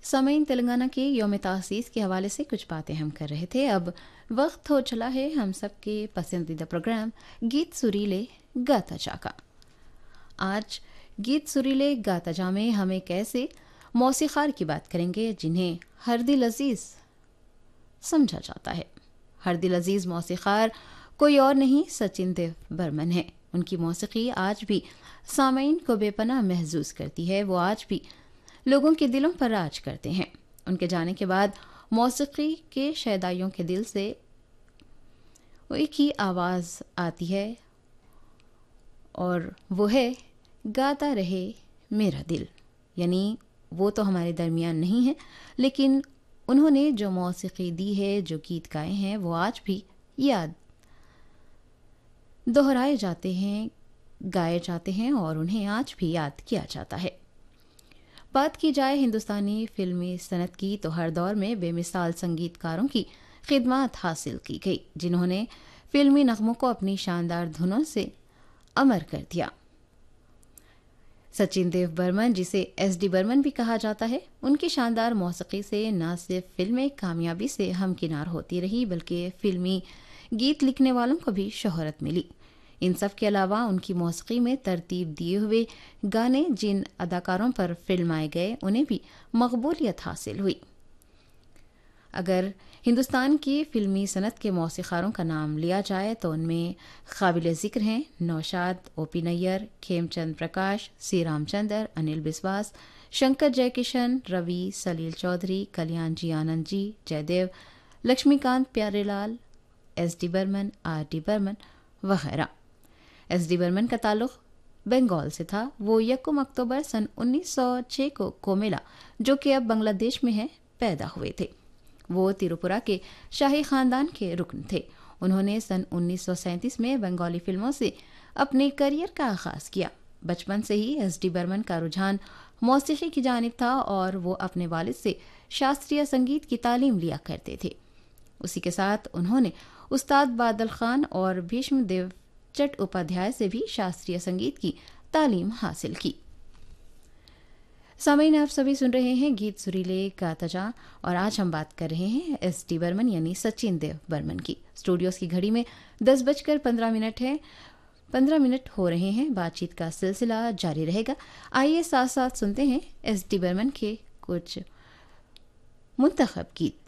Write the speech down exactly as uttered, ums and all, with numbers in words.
सामीन, तेलंगाना के यौम तासीस के हवाले से कुछ बातें हम कर रहे थे। अब वक्त हो चला है हम सबके पसंदीदा प्रोग्राम गीत सुरीले गाता जा का। आज गीत सुरीले गाता जा में हम एक ऐसे मौसीकार की बात करेंगे जिन्हें हर दिल अजीज समझा जाता है। हर दिल अजीज मौसीकार कोई और नहीं, सचिन देव बर्मन है। उनकी मौसीकी आज भी सामीन को बेपनाह महसूस करती है। वो आज भी लोगों के दिलों पर राज करते हैं। उनके जाने के बाद मौसीकी के शैदाइयों के दिल से एक ही आवाज़ आती है और वो है गाता रहे मेरा दिल। यानी वो तो हमारे दरमियान नहीं है, लेकिन उन्होंने जो मौसीकी दी है, जो गीत गाए हैं, वो आज भी याद दोहराए जाते हैं, गाए जाते हैं और उन्हें आज भी याद किया जाता है। बात की जाए हिंदुस्तानी फिल्मी सनत की तो हर दौर में बेमिसाल संगीतकारों की खिदमत हासिल की गई, जिन्होंने फिल्मी नगमों को अपनी शानदार धुनों से अमर कर दिया। सचिन देव बर्मन, जिसे एस डी बर्मन भी कहा जाता है, उनकी शानदार मौसीकी से न सिर्फ फिल्में कामयाबी से हमकिनार होती रही, बल्कि फिल्मी गीत लिखने वालों को भी शोहरत मिली। इन सब के अलावा उनकी मौसीकी में तरतीब दिए हुए गाने जिन अदाकारों पर फिल्माए गए, उन्हें भी मकबूलियत हासिल हुई। अगर हिंदुस्तान की फिल्मी सनत के मौसीकारों का नाम लिया जाए तो उनमें काबिल ज़िक्र हैं नौशाद, ओ पी नैयर, खेमचंद प्रकाश, सी रामचंद्र, अनिल बिस्वास, शंकर जयकिशन, रवि, सलील चौधरी, कल्याण जी Anand ji, Jaydev, Laxmikant Pyarelal, S D Burman, R D Burman वगैरह। एस डी बर्मन का ताल्लुक बंगाल से था। वो यकम अक्टूबर सन उन्नीस सौ छह को कोमेला, जो कि अब बांग्लादेश में है, पैदा हुए थे। वो तिरुपुरा के शाही खानदान के रुकन थे। उन्होंने सन उन्नीस सौ सैंतीस में बंगाली फिल्मों से अपने करियर का आगाज किया। बचपन से ही एस डी बर्मन का रुझान मौसीकी की जानिब था और वो अपने वालिद से शास्त्रीय संगीत की तालीम लिया करते थे। उसी के साथ उन्होंने उस्ताद बादल खान और भीष्म देव चट उपाध्याय से भी शास्त्रीय संगीत की तालीम हासिल की। सामीन, आप सभी सुन रहे हैं गीत सुरीले गाता जा और आज हम बात कर रहे हैं एस डी बर्मन यानी सचिन देव बर्मन की। स्टूडियोज की घड़ी में दस बजकर पंद्रह मिनट है पंद्रह मिनट हो रहे हैं। बातचीत का सिलसिला जारी रहेगा। आइए साथ साथ सुनते हैं एस डी बर्मन के कुछ मुंतखब गीत।